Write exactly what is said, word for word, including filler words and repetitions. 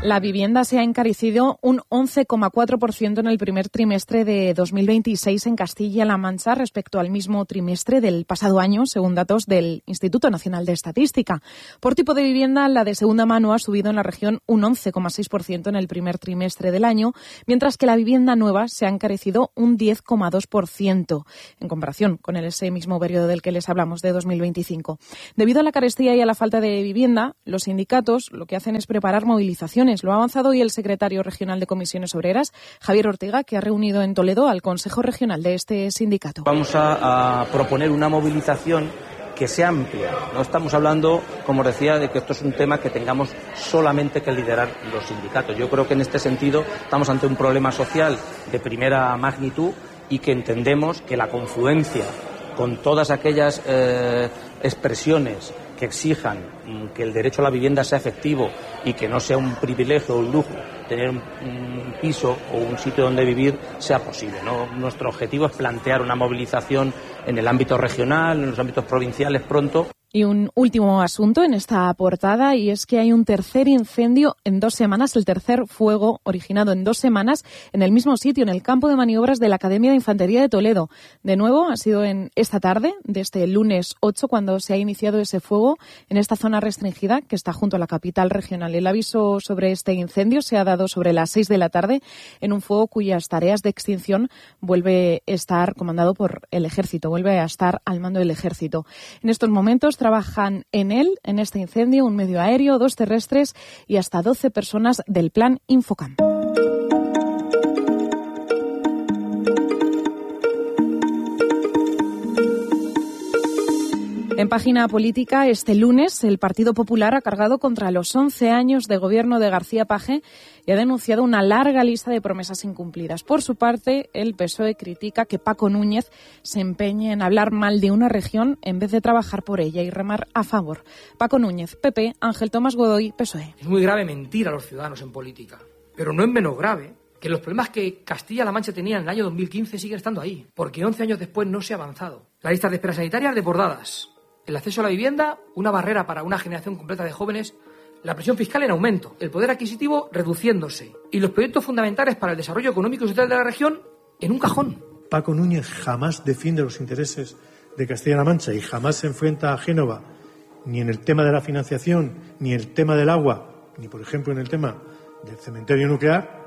La vivienda se ha encarecido un once coma cuatro por ciento en el primer trimestre de dos mil veintiséis en Castilla-La Mancha respecto al mismo trimestre del pasado año, según datos del Instituto Nacional de Estadística. Por tipo de vivienda, la de segunda mano ha subido en la región un once coma seis por ciento en el primer trimestre del año, mientras que la vivienda nueva se ha encarecido un diez coma dos por ciento en comparación con el ese mismo periodo del que les hablamos, de dos mil veinticinco. Debido a la carestía y a la falta de vivienda, los sindicatos lo que hacen es preparar movilizaciones. Lo ha avanzado hoy el secretario regional de Comisiones Obreras, Javier Ortega, que ha reunido en Toledo al Consejo Regional de este sindicato. Vamos a, a proponer una movilización que sea amplia. No estamos hablando, como decía, de que esto es un tema que tengamos solamente que liderar los sindicatos. Yo creo que en este sentido estamos ante un problema social de primera magnitud y que entendemos que la confluencia con todas aquellas eh, expresiones que exijan que el derecho a la vivienda sea efectivo y que no sea un privilegio o un lujo tener un, un piso o un sitio donde vivir, sea posible, ¿no? Nuestro objetivo es plantear una movilización en el ámbito regional, en los ámbitos provinciales pronto. Y un último asunto en esta portada, y es que hay un tercer incendio en dos semanas, el tercer fuego originado en dos semanas en el mismo sitio, en el campo de maniobras de la Academia de Infantería de Toledo. De nuevo, ha sido en esta tarde, de este lunes ocho, cuando se ha iniciado ese fuego en esta zona restringida que está junto a la capital regional. El aviso sobre este incendio se ha dado sobre las seis de la tarde en un fuego cuyas tareas de extinción vuelve a estar comandado por el Ejército, vuelve a estar al mando del Ejército. En estos momentos trabajan en él, en este incendio, un medio aéreo, dos terrestres y hasta doce personas del plan Infocam. En página política, este lunes, el Partido Popular ha cargado contra los once años de gobierno de García Page y ha denunciado una larga lista de promesas incumplidas. Por su parte, el P S O E critica que Paco Núñez se empeñe en hablar mal de una región en vez de trabajar por ella y remar a favor. Paco Núñez, P P, Ángel Tomás Godoy, P S O E. Es muy grave mentir a los ciudadanos en política, pero no es menos grave que los problemas que Castilla-La Mancha tenía en el año dos mil quince siguen estando ahí, porque once años después no se ha avanzado. Las listas de espera sanitarias desbordadas, el acceso a la vivienda, una barrera para una generación completa de jóvenes, la presión fiscal en aumento, el poder adquisitivo reduciéndose y los proyectos fundamentales para el desarrollo económico y social de la región en un cajón. Paco Núñez jamás defiende los intereses de Castilla-La Mancha y jamás se enfrenta a Génova, ni en el tema de la financiación, ni en el tema del agua, ni, por ejemplo, en el tema del cementerio nuclear.